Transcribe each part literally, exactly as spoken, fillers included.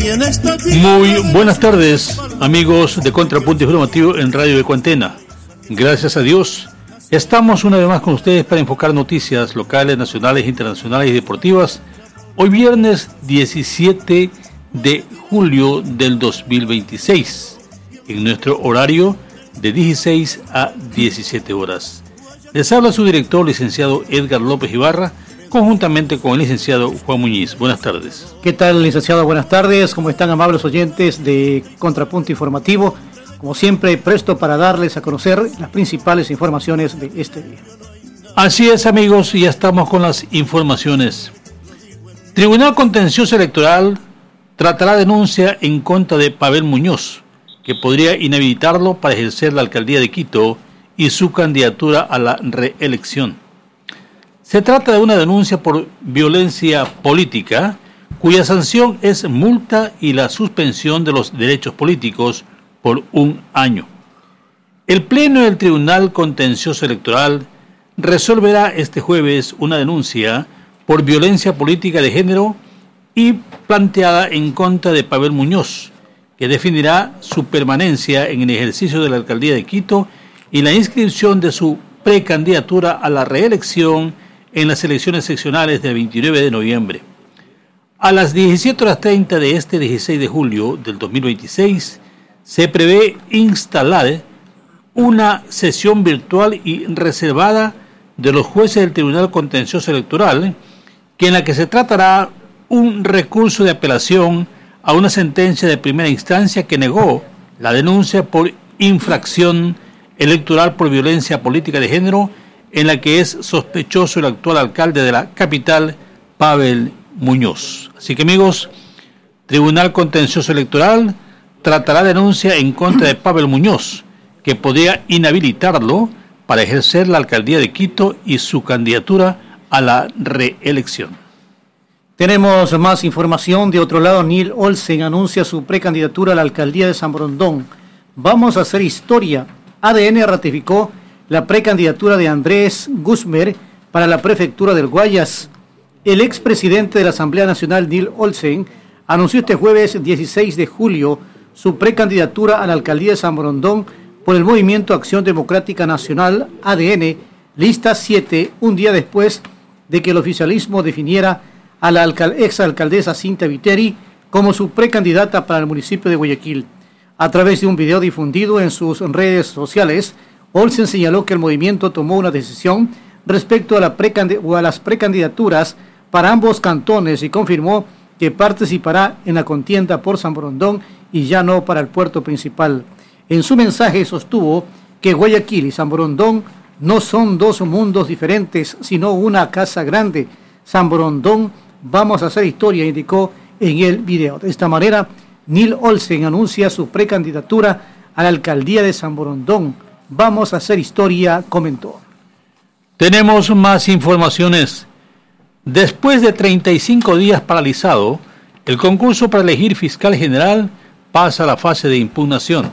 Muy buenas tardes, amigos de Contrapunto Informativo en Radio de Cuantena. Gracias a Dios, estamos una vez más con ustedes para enfocar noticias locales, nacionales, internacionales y deportivas. Hoy viernes diecisiete de julio del dos mil veintiséis, en nuestro horario de dieciséis a diecisiete horas. Les habla su director, licenciado Edgar López Ibarra, conjuntamente con el licenciado Juan Muñiz. Buenas tardes. ¿Qué tal, licenciado? Buenas tardes. ¿Cómo están, amables oyentes de Contrapunto Informativo? Como siempre, presto para darles a conocer las principales informaciones de este día. Así es, amigos, y ya estamos con las informaciones. Tribunal Contencioso Electoral tratará denuncia en contra de Pavel Muñoz, que podría inhabilitarlo para ejercer la alcaldía de Quito y su candidatura a la reelección. Se trata de una denuncia por violencia política, cuya sanción es multa y la suspensión de los derechos políticos por un año. El Pleno del Tribunal Contencioso Electoral resolverá este jueves una denuncia por violencia política de género y planteada en contra de Pavel Muñoz, que definirá su permanencia en el ejercicio de la alcaldía de Quito y la inscripción de su precandidatura a la reelección en las elecciones seccionales del veintinueve de noviembre. A las diecisiete horas treinta de este dieciséis de julio del dos mil veintiséis se prevé instalar una sesión virtual y reservada de los jueces del Tribunal Contencioso Electoral, que en la que se tratará un recurso de apelación a una sentencia de primera instancia que negó la denuncia por infracción electoral por violencia política de género, en la que es sospechoso el actual alcalde de la capital, Pavel Muñoz. Así que, amigos, Tribunal Contencioso Electoral tratará denuncia en contra de Pavel Muñoz, que podría inhabilitarlo para ejercer la alcaldía de Quito y su candidatura a la reelección. Tenemos más información. De otro lado, Neil Olsen anuncia su precandidatura a la alcaldía de San Borondón. Vamos a hacer historia. A D N ratificó la precandidatura de Andrés Guzmer para la prefectura del Guayas. El expresidente de la Asamblea Nacional, Neil Olsen, anunció este jueves dieciséis de julio su precandidatura a la alcaldía de San Borondón por el Movimiento Acción Democrática Nacional, A D N, lista siete, un día después de que el oficialismo definiera a la alcal- exalcaldesa Cintia Viteri como su precandidata para el municipio de Guayaquil. A través de un video difundido en sus redes sociales, Olsen señaló que el movimiento tomó una decisión respecto a, la precandi- o a las precandidaturas para ambos cantones y confirmó que participará en la contienda por San Borondón y ya no para el puerto principal. En su mensaje sostuvo que Guayaquil y San Borondón no son dos mundos diferentes, sino una casa grande. San Borondón, vamos a hacer historia, indicó en el video. De esta manera, Neil Olsen anuncia su precandidatura a la alcaldía de San Borondón. Vamos a hacer historia, comentó. Tenemos más informaciones. Después de treinta y cinco días paralizado, el concurso para elegir fiscal general pasa a la fase de impugnación.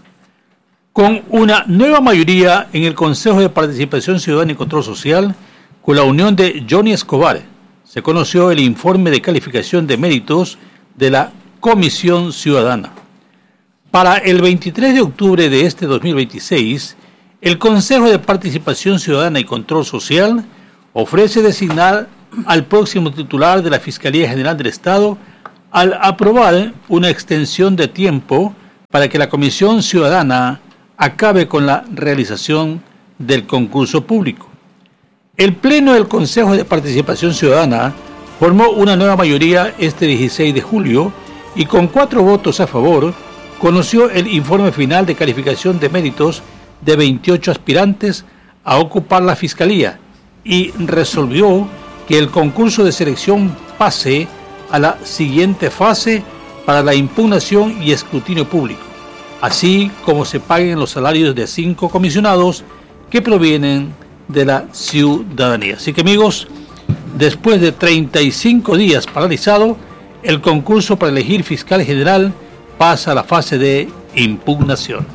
Con una nueva mayoría en el Consejo de Participación Ciudadana y Control Social, con la unión de Johnny Escobar, se conoció el informe de calificación de méritos de la Comisión Ciudadana. Para el veintitrés de octubre de este dos mil veintiséis, el Consejo de Participación Ciudadana y Control Social ofrece designar al próximo titular de la Fiscalía General del Estado al aprobar una extensión de tiempo para que la Comisión Ciudadana acabe con la realización del concurso público. El Pleno del Consejo de Participación Ciudadana formó una nueva mayoría este dieciséis de julio y con cuatro votos a favor conoció el informe final de calificación de méritos de veintiocho aspirantes a ocupar la Fiscalía y resolvió que el concurso de selección pase a la siguiente fase para la impugnación y escrutinio público, así como se paguen los salarios de cinco comisionados que provienen de la ciudadanía. Así que, amigos, después de treinta y cinco días paralizado, el concurso para elegir fiscal general pasa a la fase de impugnación.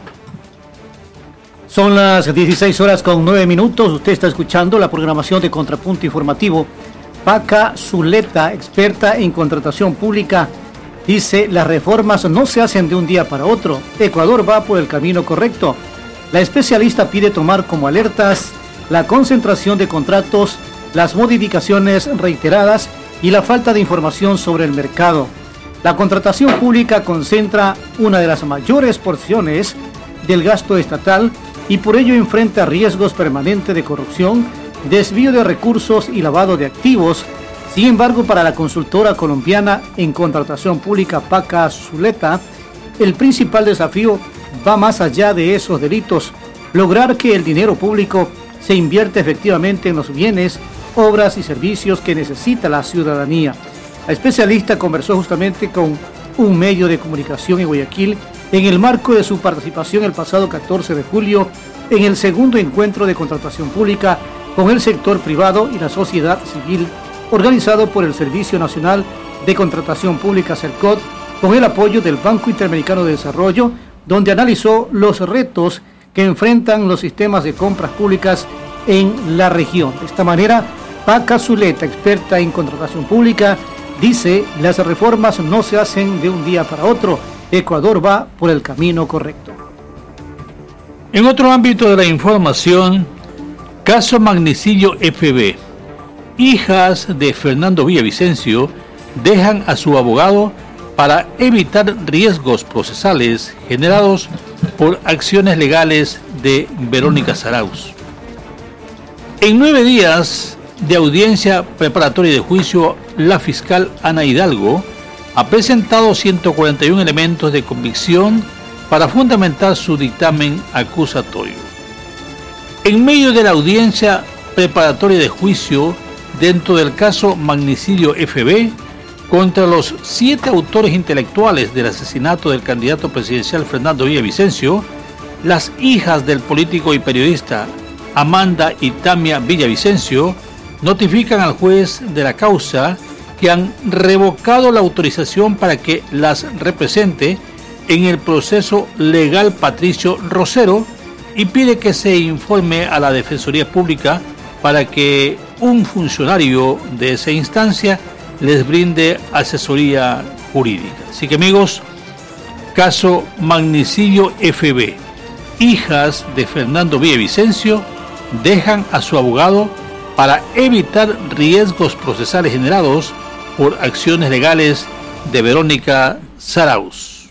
Son las dieciséis horas con nueve minutos. Usted está escuchando la programación de Contrapunto Informativo. Paca Zuleta, experta en contratación pública, Dice, las reformas no se hacen de un día para otro. Ecuador va por el camino correcto. La especialista pide tomar como alertas la concentración de contratos, las modificaciones reiteradas y la falta de información sobre el mercado. La contratación pública concentra una de las mayores porciones del gasto estatal y por ello enfrenta riesgos permanentes de corrupción, desvío de recursos y lavado de activos. Sin embargo, para la consultora colombiana en contratación pública Paca Zuleta, el principal desafío va más allá de esos delitos, lograr que el dinero público se invierta efectivamente en los bienes, obras y servicios que necesita la ciudadanía. La especialista conversó justamente con un medio de comunicación en Guayaquil en el marco de su participación el pasado catorce de julio en el segundo encuentro de contratación pública con el sector privado y la sociedad civil organizado por el Servicio Nacional de Contratación Pública CERCOT con el apoyo del Banco Interamericano de Desarrollo, donde analizó los retos que enfrentan los sistemas de compras públicas en la región. De esta manera, Paca Zuleta, experta en contratación pública, dice, las reformas no se hacen de un día para otro. Ecuador va por el camino correcto. En otro ámbito de la información, caso Magnicidio F B. Hijas de Fernando Villavicencio dejan a su abogado para evitar riesgos procesales generados por acciones legales de Verónica Zarauz. En nueve días de audiencia preparatoria de juicio, la fiscal Ana Hidalgo ha presentado ciento cuarenta y uno elementos de convicción para fundamentar su dictamen acusatorio. En medio de la audiencia preparatoria de juicio dentro del caso Magnicidio F B contra los siete autores intelectuales del asesinato del candidato presidencial Fernando Villavicencio, las hijas del político y periodista Amanda y Tamia Villavicencio notifican al juez de la causa que han revocado la autorización para que las represente en el proceso legal Patricio Rosero y pide que se informe a la Defensoría Pública para que un funcionario de esa instancia les brinde asesoría jurídica. Así que amigos, caso Magnicidio F B. Hijas de Fernando Villavicencio dejan a su abogado para evitar riesgos procesales generados por acciones legales de Verónica Zarauz.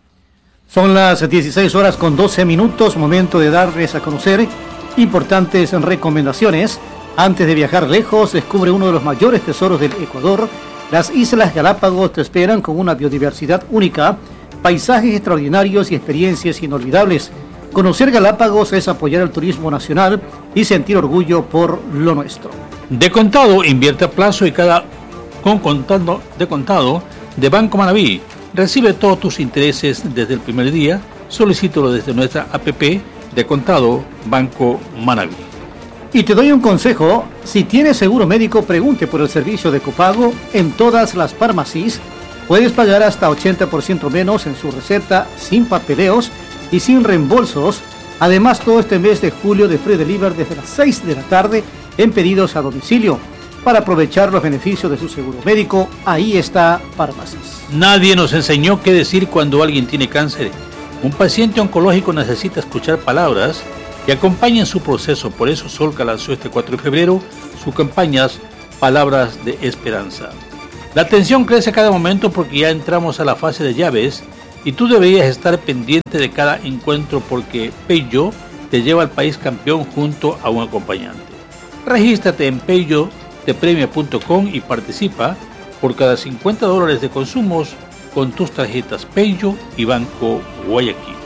Son las dieciséis horas con doce minutos, momento de darles a conocer importantes recomendaciones. Antes de viajar lejos, descubre uno de los mayores tesoros del Ecuador. Las Islas Galápagos te esperan con una biodiversidad única, paisajes extraordinarios y experiencias inolvidables. Conocer Galápagos es apoyar el turismo nacional y sentir orgullo por lo nuestro. De contado, invierte a plazo y cada con contando de contado de Banco Manaví. Recibe todos tus intereses desde el primer día. Solicítalo desde nuestra app de contado Banco Manaví. Y te doy un consejo, si tienes seguro médico, pregunte por el servicio de copago en todas las farmacias. Puedes pagar hasta ochenta por ciento menos en su receta, sin papeleos y sin reembolsos. Además, todo este mes de julio de Free Delivery desde las seis de la tarde en pedidos a domicilio. Para aprovechar los beneficios de su seguro médico, ahí está Farmacias. Nadie nos enseñó qué decir cuando alguien tiene cáncer. Un paciente oncológico necesita escuchar palabras que acompañen su proceso. Por eso Solca lanzó este cuatro de febrero sus campañas Palabras de Esperanza. La tensión crece a cada momento porque ya entramos a la fase de llaves y tú deberías estar pendiente de cada encuentro porque Peyo te lleva al país campeón junto a un acompañante. Regístrate en peyo te premia punto com y participa por cada cincuenta dólares de consumos con tus tarjetas Peyo y Banco Guayaquil.